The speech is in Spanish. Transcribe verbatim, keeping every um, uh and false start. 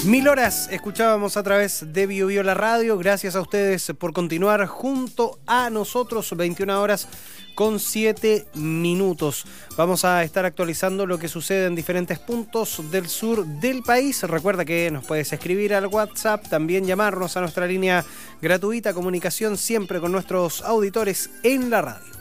Mil horas escuchábamos a través de Bio Bio la radio. Gracias a ustedes por continuar junto a nosotros. veintiuna horas con siete minutos. Vamos a estar actualizando lo que sucede en diferentes puntos del sur del país. Recuerda que nos puedes escribir al WhatsApp, también llamarnos a nuestra línea gratuita, comunicación siempre con nuestros auditores en la radio.